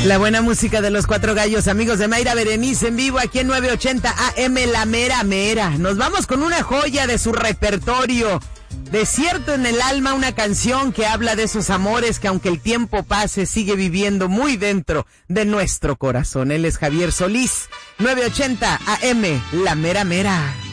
La buena música de los Cuatro Gallos, amigos de Mayra Berenice en vivo aquí en 980 AM, La Mera Mera. Nos vamos con una joya de su repertorio. Desierto en el alma, una canción que habla de esos amores que aunque el tiempo pase sigue viviendo muy dentro de nuestro corazón. Él es Javier Solís, 980 AM, La Mera Mera.